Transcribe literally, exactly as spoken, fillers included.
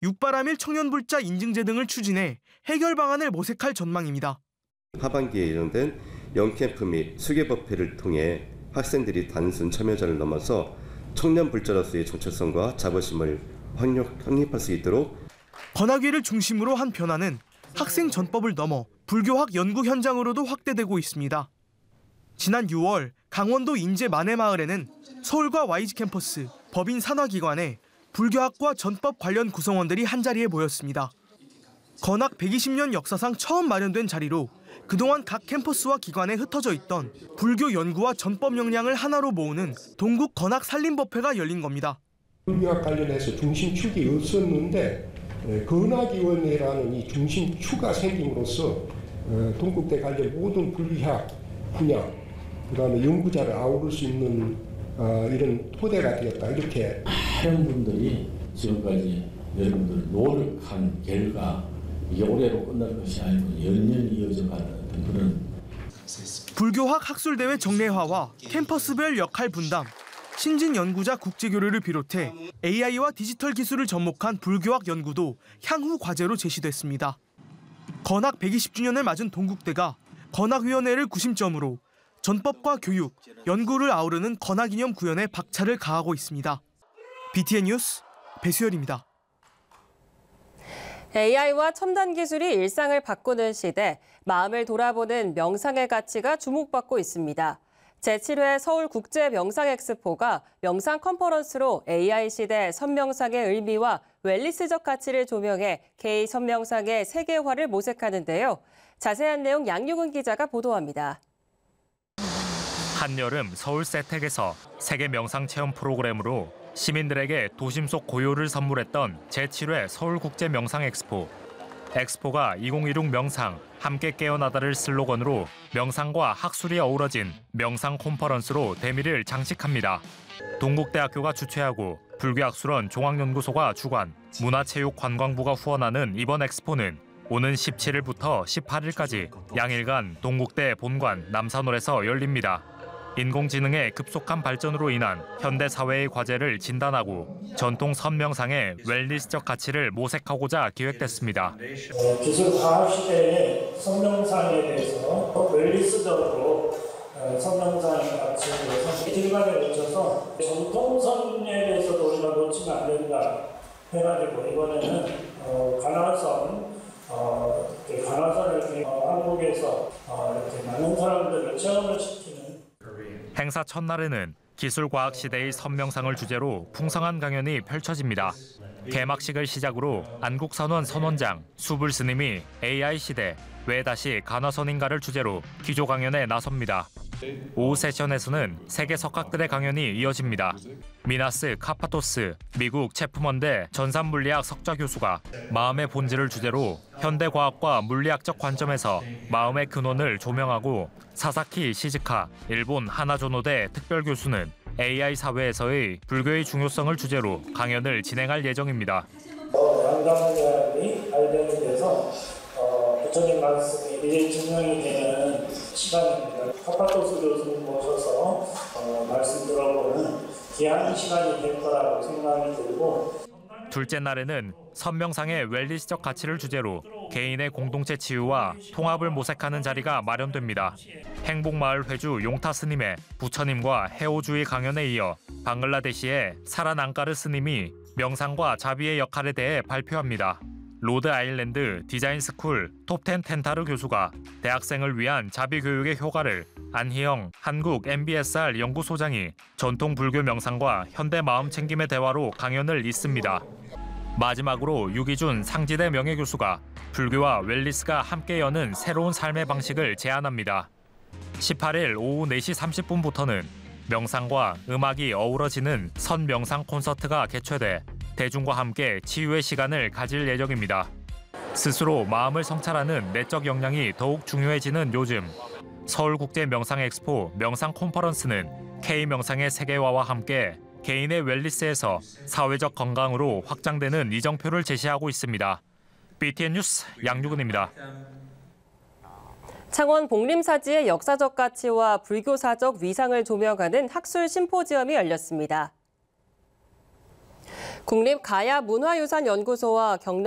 육바라밀 청년불자 인증제 등을 추진해 해결 방안을 모색할 전망입니다. 하반기에 예정된 영캠프 및 수계법회를 통해 학생들이 단순 참여자를 넘어서 청년불자로서의 정체성과 자부심을 확립할 수 있도록 건학위를 중심으로 한 변화는 학생 전법을 넘어 불교학 연구 현장으로도 확대되고 있습니다. 지난 유월 강원도 인제 만해마을에는 서울과 와이지 캠퍼스, 법인 산하기관에 불교학과 전법 관련 구성원들이 한자리에 모였습니다. 건학 백이십 년 역사상 처음 마련된 자리로 그동안 각 캠퍼스와 기관에 흩어져 있던 불교 연구와 전법 역량을 하나로 모으는 동국 건학 산림법회가 열린 겁니다. 불교학 관련해서 중심축이 없었는데 건학위원회라는 이 중심축가 생김으로써 동국대 관련 모든 불교학 분야, 그다음에 연구자를 아우를 수 있는 이런 토대가 되었다. 이렇게 많은 분들이 지금까지 여러분들 노력한 결과 이게 올해로 끝날 것이 아니고 연년 이어져 가는 그런 불교학 학술대회 정례화와 캠퍼스별 역할 분담, 신진 연구자 국제교류를 비롯해 에이아이와 디지털 기술을 접목한 불교학 연구도 향후 과제로 제시됐습니다. 건학 백이십 주년을 맞은 동국대가 건학위원회를 구심점으로 전법과 교육, 연구를 아우르는 건학이념 구현에 박차를 가하고 있습니다. 비티엔 뉴스 배수열입니다. 에이아이와 첨단 기술이 일상을 바꾸는 시대, 마음을 돌아보는 명상의 가치가 주목받고 있습니다. 제칠 회 서울국제명상엑스포가 명상 컨퍼런스로 에이아이 시대 선명상의 의미와 웰니스적 가치를 조명해 K 선명상의 세계화를 모색하는데요. 자세한 내용 양유근 기자가 보도합니다. 한여름 서울 세택에서 세계 명상 체험 프로그램으로 시민들에게 도심 속 고요를 선물했던 제칠 회 서울국제명상엑스포. 엑스포가 이천십육 명상, 함께 깨어나다를 슬로건으로 명상과 학술이 어우러진 명상 컨퍼런스로 대미를 장식합니다. 동국대학교가 주최하고 불교학술원 종합연구소가 주관, 문화체육관광부가 후원하는 이번 엑스포는 오는 십칠 일부터 십팔 일까지 양일간 동국대 본관 남산홀에서 열립니다. 인공지능의 급속한 발전으로 인한 현대 사회의 과제를 진단하고 전통 선명상의 웰니스적 가치를 모색하고자 기획됐습니다. 기술 과학 시대의 선명상에 대해서 웰니스적으로 선명상의 가치에 대해서 길만에 묻혀서 전통선에 대해서도 우리가 놓치면 안 된다 해가지고 이번에는 어, 관화선, 어, 관화선을 이렇게 어, 한국에서 어, 이렇게 많은 사람들을 체험을 시키는. 행사 첫날에는 기술과학 시대의 선명상을 주제로 풍성한 강연이 펼쳐집니다. 개막식을 시작으로 안국선원 선원장, 수불 스님이 에이아이 시대, 왜 다시 간화선인가를 주제로 기조 강연에 나섭니다. 오후 세션에서는 세계 석학들의 강연이 이어집니다. 미나스 카파토스, 미국 체프먼대 전산물리학 석좌 교수가 마음의 본질을 주제로 현대과학과 물리학적 관점에서 마음의 근원을 조명하고, 사사키 시즈카, 일본 하나조노대 특별교수는 에이아이 사회에서의 불교의 중요성을 주제로 강연을 진행할 예정입니다. 양당대학이 발견이 돼서 부처님 말씀이 미래 증명이 되는 시간입니다. 카파토스 교수님 모셔서 어, 말씀 들어보는 귀한 시간이 될 거라고 생각이 들고, 둘째 날에는 선명상의 웰니스적 가치를 주제로 개인의 공동체 치유와 통합을 모색하는 자리가 마련됩니다. 행복마을 회주 용타 스님의 부처님과 해오주의 강연에 이어 방글라데시의 사란 앙까르 스님이 명상과 자비의 역할에 대해 발표합니다. 로드 아일랜드 디자인 스쿨 톱텐 텐타르 교수가 대학생을 위한 자비 교육의 효과를, 안희영 한국 엠비에스알 연구소장이 전통 불교 명상과 현대 마음 챙김의 대화로 강연을 잇습니다. 마지막으로 유기준 상지대 명예교수가 불교와 웰니스가 함께 여는 새로운 삶의 방식을 제안합니다. 십팔 일 오후 네 시 삼십 분부터는 명상과 음악이 어우러지는 선명상 콘서트가 개최돼 대중과 함께 치유의 시간을 가질 예정입니다. 스스로 마음을 성찰하는 내적 역량이 더욱 중요해지는 요즘, 서울국제명상엑스포 명상 컨퍼런스는 K명상의 세계화와 함께 개인의 웰니스에서 사회적 건강으로 확장되는 이정표를 제시하고 있습니다. 비티엔 뉴스 양유근입니다. 창원 복림사지의 역사적 가치와 불교사적 위상을 조명하는 학술 심포지엄이 열렸습니다. 국립가야문화유산연구소와 경남